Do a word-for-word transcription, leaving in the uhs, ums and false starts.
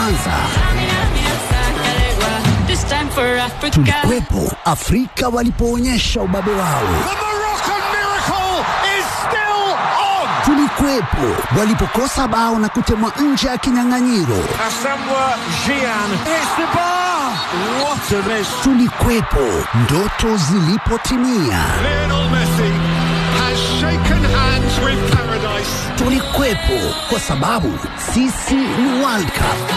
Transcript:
kwanza. Tulikuwepo Afrika walipoonyesha ubabe wao. Tulikuwepo walipokosa bao na kutemwa nje ya kinyang'anyiro. Tulikuwepo ndoto zilipotimia. Lionel Messi has shaken hands with paradise. Tulikuwepo kwa sababu sisi ni World Cup.